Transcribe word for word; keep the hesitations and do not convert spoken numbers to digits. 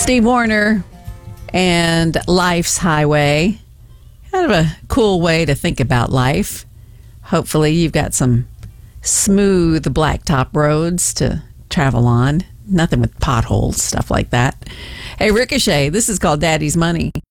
Steve Wariner and Life's Highway. Kind of a cool way to think about life. Hopefully you've got some smooth blacktop roads to travel on. Nothing with potholes, stuff like that. Hey, Ricochet, this is called Daddy's Money.